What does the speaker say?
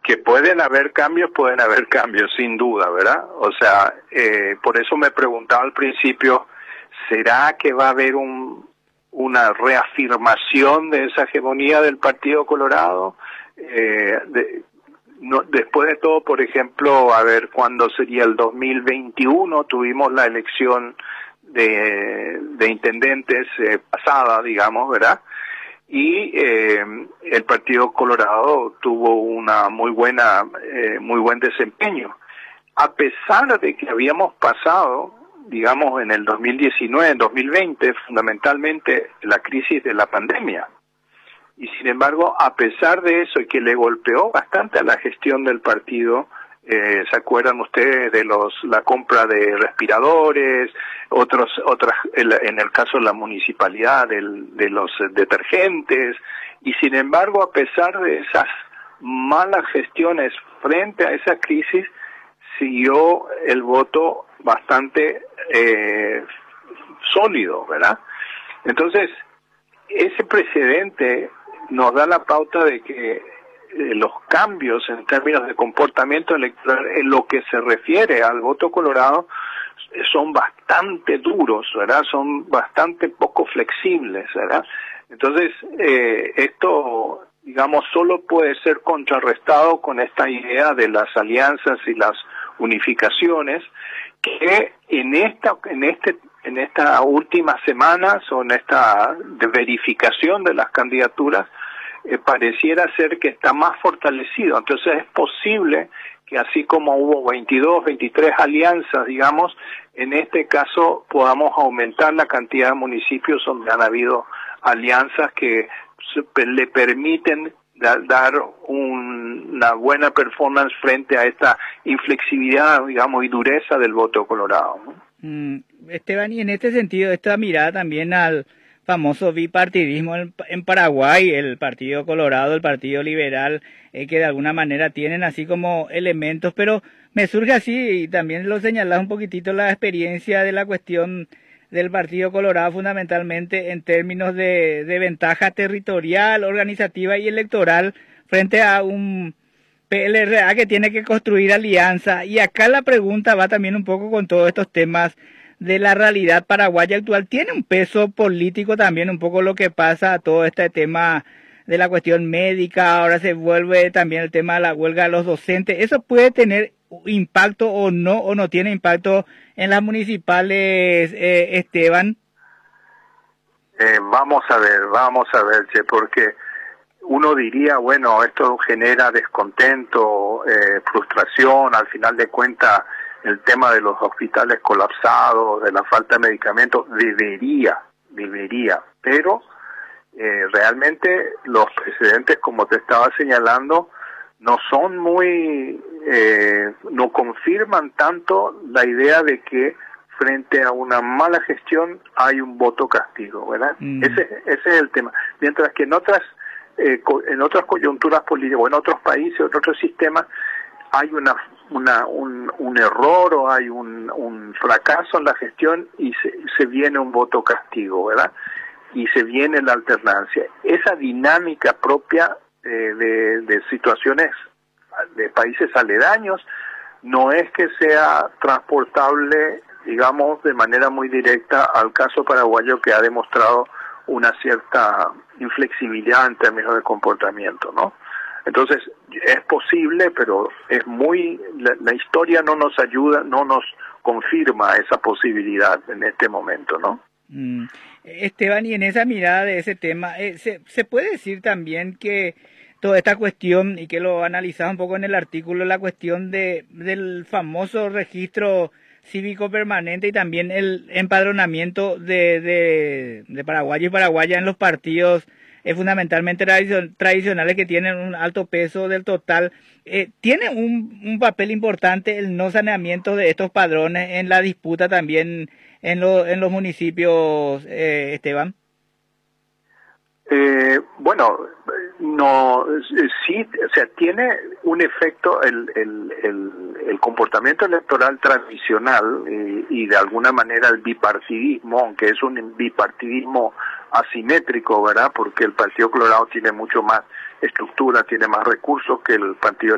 que pueden haber cambios, sin duda, ¿verdad? O sea, por eso me preguntaba al principio, ¿será que va a haber una reafirmación de esa hegemonía del Partido Colorado? Después de todo, por ejemplo, a ver cuándo sería el 2021, tuvimos la elección de intendentes pasada, digamos, ¿verdad? Y el Partido Colorado tuvo una muy buen desempeño. A pesar de que habíamos pasado, digamos, en el 2019, en 2020, fundamentalmente la crisis de la pandemia. Y sin embargo, a pesar de eso, y que le golpeó bastante a la gestión del partido, ¿se acuerdan ustedes de la compra de respiradores, en el caso de la municipalidad, de los detergentes? Y sin embargo, a pesar de esas malas gestiones frente a esa crisis, siguió el voto bastante sólido, ¿verdad? Entonces, ese precedente nos da la pauta de que los cambios en términos de comportamiento electoral en lo que se refiere al voto colorado son bastante duros, ¿verdad? Son bastante poco flexibles, ¿verdad? Entonces, esto, digamos, solo puede ser contrarrestado con esta idea de las alianzas y las unificaciones que en esta últimas semanas o en esta verificación de las candidaturas pareciera ser que está más fortalecido. Entonces es posible que así como hubo 22, 23 alianzas, digamos, en este caso podamos aumentar la cantidad de municipios donde han habido alianzas que le permiten dar una buena performance frente a esta inflexibilidad, digamos, y dureza del voto colorado, ¿no? Esteban, y en este sentido, esta mirada también al famoso bipartidismo en Paraguay, el Partido Colorado, el Partido Liberal, que de alguna manera tienen así como elementos, pero me surge así, y también lo señalás un poquitito, la experiencia de la cuestión del Partido Colorado, fundamentalmente en términos de ventaja territorial, organizativa y electoral, frente a un PLRA que tiene que construir alianza. Y acá la pregunta va también un poco con todos estos temas de la realidad paraguaya actual. ¿Tiene un peso político también un poco lo que pasa a todo este tema de la cuestión médica? Ahora se vuelve también el tema de la huelga de los docentes. ¿Eso puede tener impacto o no tiene impacto en las municipales, Esteban? Vamos a ver, che, porque uno diría, bueno, esto genera descontento, frustración, al final de cuentas el tema de los hospitales colapsados, de la falta de medicamentos, debería, pero realmente los precedentes, como te estaba señalando, no son no confirman tanto la idea de que frente a una mala gestión hay un voto castigo, ¿verdad? Ese es el tema. Mientras que en otras coyunturas políticas o en otros países, en otros sistemas, hay un error o hay un fracaso en la gestión y se viene un voto castigo, ¿verdad? Y se viene la alternancia. Esa dinámica propia de situaciones de países aledaños no es que sea transportable, digamos, de manera muy directa al caso paraguayo, que ha demostrado una cierta inflexibilidad en términos de comportamiento, ¿no? Entonces, es posible, pero la historia no nos ayuda, no nos confirma esa posibilidad en este momento, ¿no? Esteban, y en esa mirada de ese tema, ¿se puede decir también que toda esta cuestión, y que lo analizaba un poco en el artículo, la cuestión del famoso registro cívico permanente y también el empadronamiento de paraguayos y paraguayas en los partidos fundamentalmente tradicionales que tienen un alto peso del total, tiene un papel importante el no saneamiento de estos padrones en la disputa también en los municipios, Esteban? Bueno, no, sí, o sea, tiene un efecto el comportamiento electoral tradicional y de alguna manera el bipartidismo, aunque es un bipartidismo asimétrico, ¿verdad? Porque el Partido Colorado tiene mucho más estructura, tiene más recursos que el Partido